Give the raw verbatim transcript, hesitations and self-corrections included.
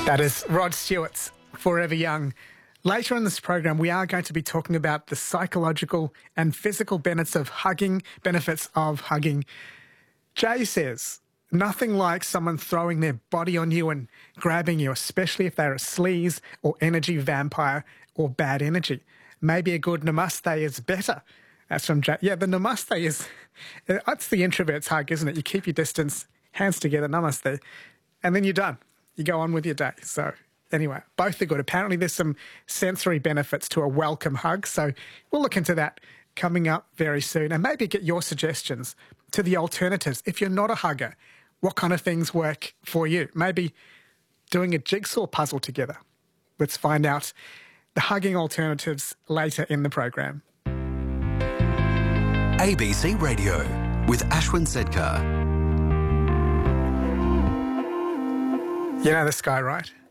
That is Rod Stewart's Forever Young. Later in this program, we are going to be talking about the psychological and physical benefits of hugging, benefits of hugging. Jay says, nothing like someone throwing their body on you and grabbing you, especially if they're a sleaze or energy vampire or bad energy. Maybe a good namaste is better. That's from Jay. Yeah, the namaste is, that's the introvert's hug, isn't it? You keep your distance, hands together, namaste, and then you're done. You go on with your day. So anyway, both are good. Apparently there's some sensory benefits to a welcome hug. So we'll look into that coming up very soon, and maybe get your suggestions to the alternatives. If you're not a hugger, what kind of things work for you? Maybe doing a jigsaw puzzle together. Let's find out the hugging alternatives later in the program. A B C Radio with Ashwin Sedkar. You know this guy, right?